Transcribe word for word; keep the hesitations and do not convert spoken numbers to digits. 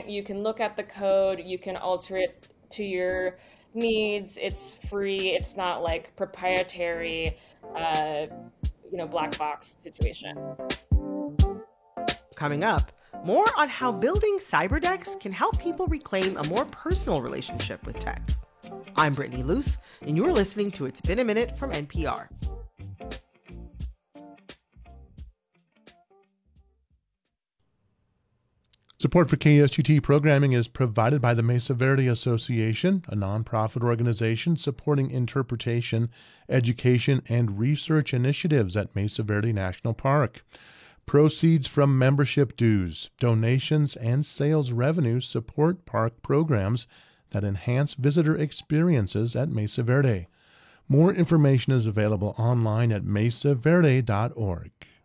You can look at the code, you can alter it to your needs. It's free. It's not like proprietary, uh, you know, black box situation. Coming up, more on how building cyberdecks can help people reclaim a more personal relationship with tech. I'm Brittany Luce, and you're listening to It's Been a Minute from N P R. Support for K S G T programming is provided by the Mesa Verde Association, a nonprofit organization supporting interpretation, education, and research initiatives at Mesa Verde National Park. Proceeds from membership dues, donations, and sales revenue support park programs that enhance visitor experiences at Mesa Verde. More information is available online at mesa verde dot org.